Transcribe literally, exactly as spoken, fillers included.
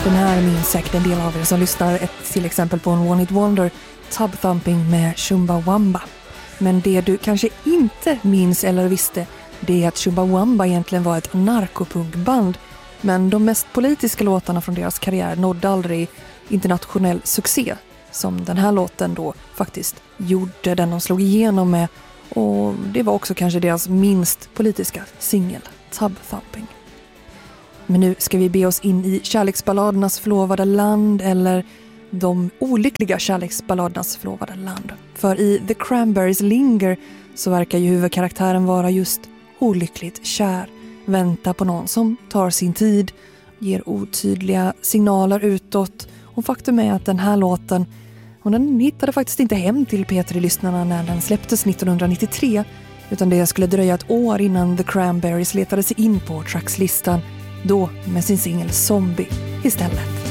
Den här minns säkert en del av er som lyssnar ett, till exempel på en One Hit Wonder, Tub Thumping med Chumbawamba. Men det du kanske inte minns eller visste, det är att Chumbawamba egentligen var ett narkopunkband. Men de mest politiska låtarna från deras karriär nådde aldrig internationell succé, som den här låten då faktiskt gjorde, den de slog igenom med. Och det var också kanske deras minst politiska singel, Tub Thumping. Men nu ska vi be oss in i kärleksballadernas förlovade land, eller de olyckliga kärleksballadernas förlovade land. För i The Cranberries Linger så verkar ju huvudkaraktären vara just olyckligt kär. Vänta på någon som tar sin tid, ger otydliga signaler utåt. Och faktum är att den här låten, och den hittade faktiskt inte hem till P tre-lyssnarna när den släpptes nittonhundranittiotre, utan det skulle dröja ett år innan The Cranberries letade sig in på trackslistan, då med sin singel Zombie istället.